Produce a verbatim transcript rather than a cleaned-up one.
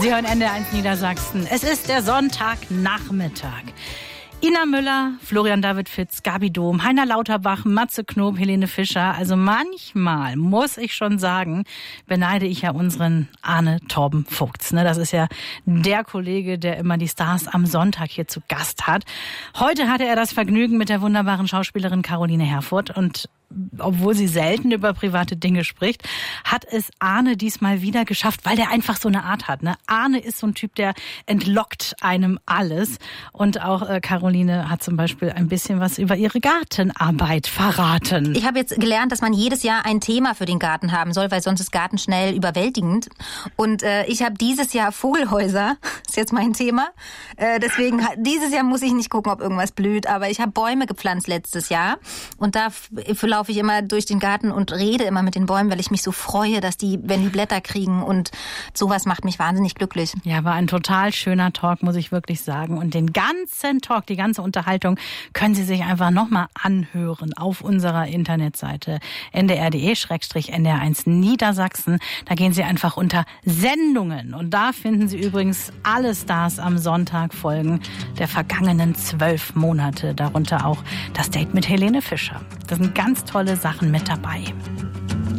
Sie hören N D R eins Niedersachsen. Es ist der Sonntagnachmittag. Ina Müller, Florian David Fitz, Gabi Dom, Heiner Lauterbach, Matze Knob, Helene Fischer. Also manchmal, muss ich schon sagen, beneide ich ja unseren Arne Torben Vogts. Das ist ja der Kollege, der immer die Stars am Sonntag hier zu Gast hat. Heute hatte er das Vergnügen mit der wunderbaren Schauspielerin Caroline Herfurth und obwohl sie selten über private Dinge spricht, hat es Arne diesmal wieder geschafft, weil der einfach so eine Art hat. Ne? Arne ist so ein Typ, der entlockt einem alles. Und auch äh, Caroline hat zum Beispiel ein bisschen was über ihre Gartenarbeit verraten. Ich habe jetzt gelernt, dass man jedes Jahr ein Thema für den Garten haben soll, weil sonst ist Garten schnell überwältigend. Und äh, ich habe dieses Jahr Vogelhäuser, ist jetzt mein Thema. Äh, deswegen, dieses Jahr muss ich nicht gucken, ob irgendwas blüht. Aber ich habe Bäume gepflanzt letztes Jahr. Und da laufe ich immer durch den Garten und rede immer mit den Bäumen, weil ich mich so freue, dass die, wenn die Blätter kriegen, und sowas macht mich wahnsinnig glücklich. Ja, war ein total schöner Talk, muss ich wirklich sagen. Und den ganzen Talk, die ganze Unterhaltung können Sie sich einfach nochmal anhören auf unserer Internetseite n d r punkt d e slash n d r eins Niedersachsen. Da gehen Sie einfach unter Sendungen und da finden Sie übrigens alle Stars am Sonntag Folgen der vergangenen zwölf Monate. Darunter auch das Date mit Helene Fischer. Das sind ganz tolle Sachen mit dabei.